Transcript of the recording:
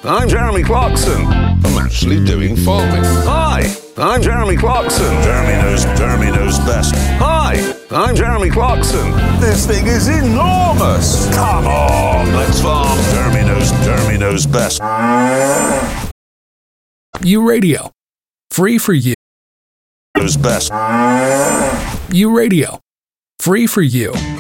I'm Jeremy Clarkson. I'm actually doing farming. Hi, I'm Jeremy Clarkson. Jeremy knows best. Hi, I'm Jeremy Clarkson. This thing is enormous. Come on, let's farm. Jeremy knows best. U Radio. Free for you. Knows best. U Radio. Free for you.